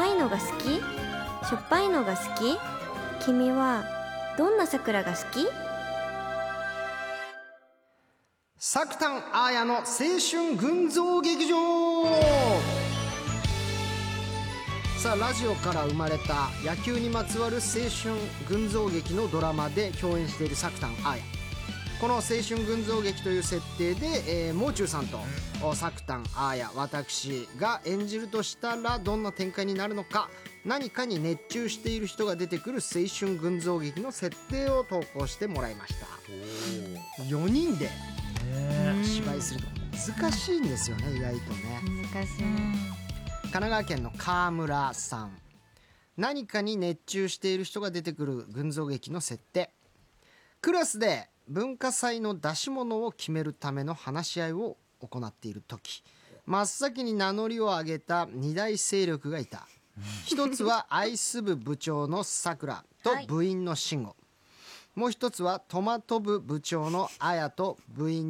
いのが好き？しょっぱいのが好き？君はどんな桜が好き？ サクタンアーヤの青春群像劇場。さあ、ラジオから生まれた野球にまつわる青春群像劇のドラマで共演しているサクタンアーヤ。この青春群像劇という設定で、もう中さんとサクタンアーヤ、私が演じるとしたらどんな展開になるのか、何かに熱中している人が出てくる青春群像劇の設定を投稿してもらいました。4人で芝居すると難しいんですよね、意外とね。 難しい。 神奈川県の川村さん。何かに熱中している人が出てくる群像劇の設定。クラスで文化祭の出し物を決めるための話し合いを行っている時、真っ先に名乗りを上げた二大勢力がいた。一つはアイス部部長のさくらと部員の慎吾、もう一つはトマト部部長のあやと部員